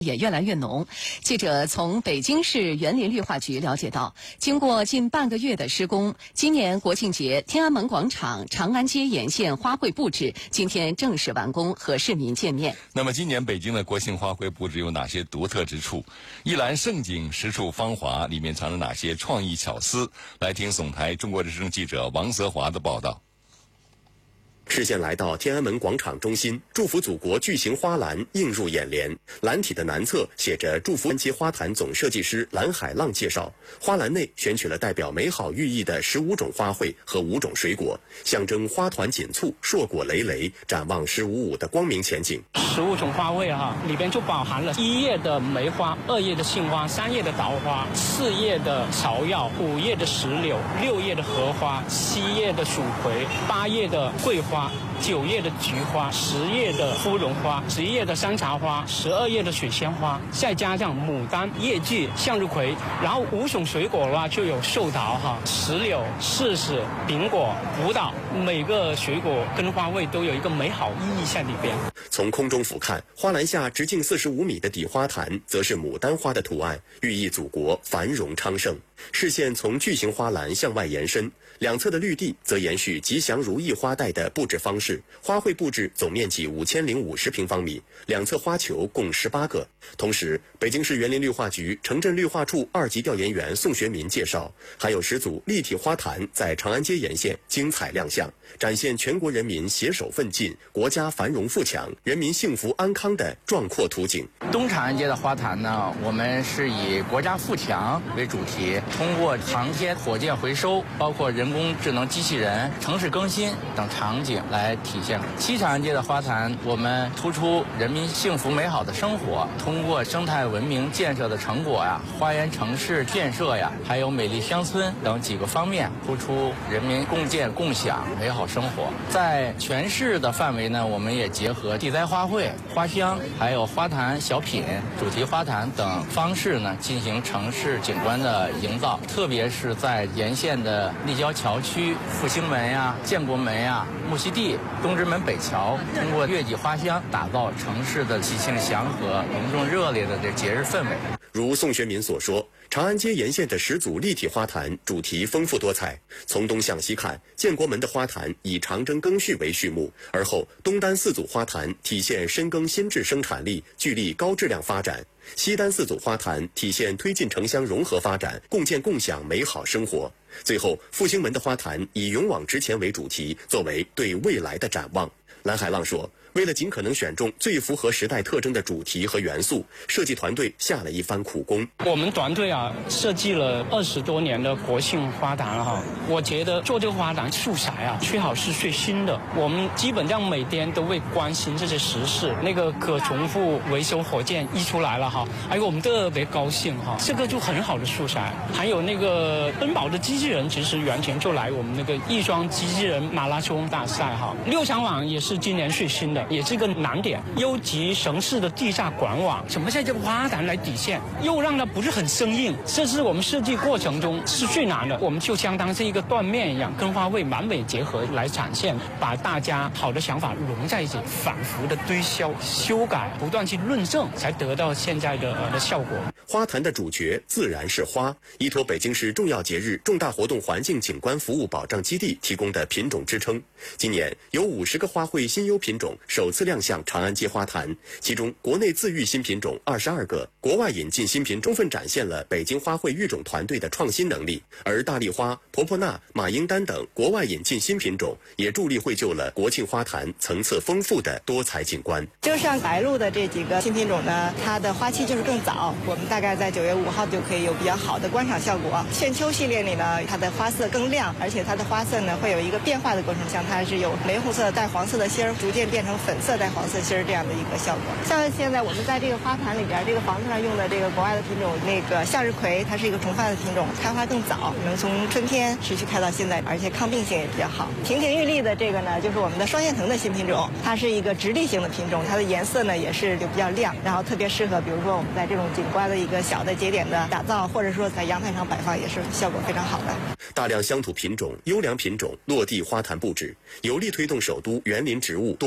也越来越浓。记者从北京市园林绿化局了解到，经过近半个月的施工，今年国庆节天安门广场、长安街沿线花卉布置今天正式完工，和市民见面。 那么今年北京的国庆花卉布置有哪些独特之处？一览盛景，十处芳华，里面藏着哪些创意巧思？来听总台中国之声记者王泽华的报道。 视线来到天安门广场中心，祝福祖国巨型花篮映入眼帘。篮体的南侧写着祝福街花坛总设计师蓝海浪介绍，花篮内选取了代表美好寓意的15种花卉和5种水果，象征花团锦簇、硕果累累，展望1555的光明前景。 15种花卉里边就包含了1叶的梅花、2叶的杏花、3叶的桃花、4叶的芍药、5叶的石榴、6叶的荷花、7叶的蜀葵、8叶的桂花、9叶的菊花、10叶的芙蓉花、11叶的山茶花、12叶的水仙花，再加上牡丹、叶菊、向日葵，然后5种水果的话就有寿桃、石榴、柿子、苹果、葡萄，每个水果跟花卉都有一个美好意义在里边。 从空中俯瞰，花篮下直径45米的底花坛，则是牡丹花的图案，寓意祖国繁荣昌盛。视线从巨型花篮向外延伸，两侧的绿地则延续吉祥如意花带的布置方式。花卉布置总面积5050平方米，两侧花球共18个。同时，北京市园林绿化局城镇绿化处2级调研员宋学民介绍，还有10组立体花坛在长安街沿线精彩亮相，展现全国人民携手奋进、国家繁荣富强、人民幸福安康的壮阔图景。 东长安街的花坛呢，我们是以国家富强为主题，通过航天、火箭回收，包括人工智能机器人、城市更新等场景来体现。西长安街的花坛，我们突出人民幸福美好的生活，通过生态文明建设的成果花园城市建设还有美丽乡村等几个方面，突出人民共建共享美好生活。在全市的范围呢，我们也结合地栽花卉、花香，还有花坛小品、主题花坛等方式呢，进行城市景观的营造。特别是在沿线的立交桥区、复兴门建国门木樨地、东直门北桥，通过月季花香打造城市的喜庆祥和、隆重热烈的节日氛围。 如宋学民所说，长安街沿线的10组立体花坛主题丰富多彩。从东向西看，建国门的花坛以长征更序为序幕，而后东单4组花坛体现深耕新质生产力，聚力高质量发展。西单4组花坛体现推进城乡融合发展，共建共享美好生活。最后，复兴门的花坛以勇往直前为主题，作为对未来的展望。蓝海浪说，为了尽可能选中最符合时代特征的主题和元素，设计团队下了一番苦功。 我们团队设计了20多年的国庆花坛我觉得做这个花坛素材最好是最新的。我们基本上每天都会关心这些时事，那个可重复维修火箭一出来了还有我们特别高兴这个就很好的素材。还有那个奔跑的机器人，其实原先就来我们那个亦庄机器人马拉松大赛6场网也是今年最新的，也是个难点。优级城市的地下管网，怎么在这个花坛来体现，又让它不是很生硬，这是我们设计过程中是最难的。我们就相当是一个缎面一样，跟花卉完美结合来展现，把大家好的想法融在一起，反复的堆销、修改，不断去论证，才得到现在的效果。 花坛的主角自然是花，依托北京市重要节日、重大活动环境景观服务保障基地提供的品种支撑。今年有50个花卉新优品种首次亮相长安街花坛，其中国内自育新品种22个，国外引进新品种，充分展现了北京花卉育种团队的创新能力。而大丽花、婆婆纳、马英丹等国外引进新品种，也助力绘就了国庆花坛层次丰富的多彩景观。 就像白鹭的这几个新品种呢，它的花期就是更早，我们大概在9月5号就可以有比较好的观赏效果。炫秋系列里呢，它的花色更亮，而且它的花色呢会有一个变化的过程，像它是有玫红色带黄色的芯儿，逐渐变成粉色带黄色芯儿这样的一个效果。像现在我们在这个花坛里边，这个房子上用的这个国外的品种，那个向日葵，它是一个重瓣的品种，开花更早，能从春天持续开到现在，而且抗病性也比较好。亭亭玉立的这个呢，就是我们的双线藤的新品种，它是一个直立型的品种，它的颜色呢也是就比较亮，然后特别适合比如说我们在这种景观的一个小的节点的打造，或者说在阳台上摆放，也是效果非常好的。 大量乡土品种、优良品种落地花坛布置，有力推动首都园林植物多样化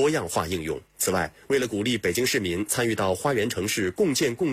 化应用。此外，为了鼓励北京市民参与到花园城市共建共